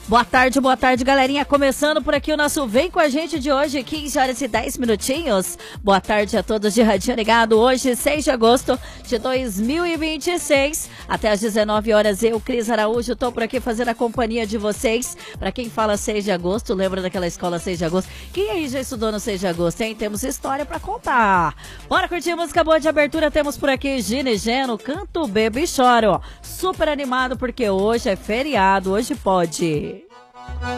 boa tarde, galerinha. Começando por aqui o nosso Vem Com a Gente de hoje, 15 horas e 10 minutinhos. Boa tarde a todos de Radinho Ligado. Hoje, 6 de agosto de 2026. Até às 19 horas, eu, Cris Araújo, tô por aqui fazendo a companhia de vocês. Pra quem fala 6 de agosto, lembra daquela escola 6 de agosto? Quem aí já estudou no 6 de agosto, hein? Temos história pra contar. Bora curtir música boa de abertura. Temos por aqui Gina e Geno, Canto, Bebo e Choro. Super animado porque hoje é feriado, hoje pode.